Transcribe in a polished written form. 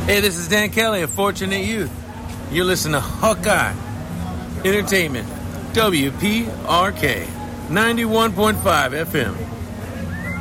Hey, this is Dan Kelly of Fortunate Youth. You're listening to Hawkeye Entertainment, WPRK, 91.5 FM.